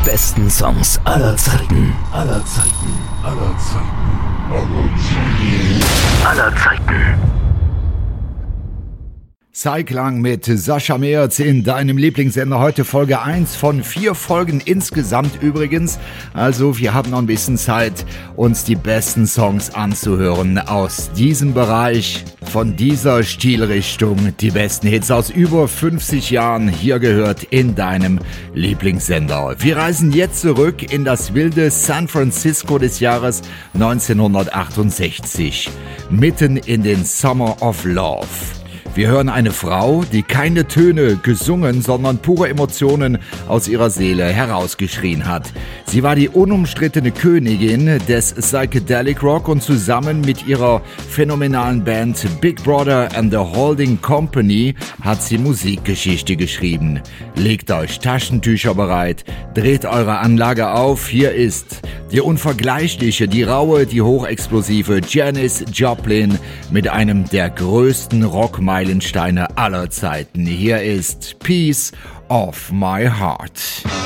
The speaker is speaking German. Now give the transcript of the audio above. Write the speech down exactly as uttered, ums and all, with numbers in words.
besten Songs aller Zeiten. Aller Zeiten. Aller Zeiten. Aller Zeiten. Aller Zeiten. Zeitlang mit Sascha Merz in deinem Lieblingssender. Heute Folge eins von vier Folgen insgesamt übrigens. Also wir haben noch ein bisschen Zeit, uns die besten Songs anzuhören aus diesem Bereich, von dieser Stilrichtung. Die besten Hits aus über fünfzig Jahren hier gehört in deinem Lieblingssender. Wir reisen jetzt zurück in das wilde San Francisco des Jahres neunzehnhundertachtundsechzig. Mitten in den Summer of Love. Wir hören eine Frau, die keine Töne gesungen, sondern pure Emotionen aus ihrer Seele herausgeschrien hat. Sie war die unumstrittene Königin des Psychedelic Rock und zusammen mit ihrer phänomenalen Band Big Brother and the Holding Company hat sie Musikgeschichte geschrieben. Legt euch Taschentücher bereit, dreht eure Anlage auf. Hier ist die unvergleichliche, die raue, die hochexplosive Janis Joplin mit einem der größten Rockmeilensteine aller Zeiten. Hier ist Piece of My Heart.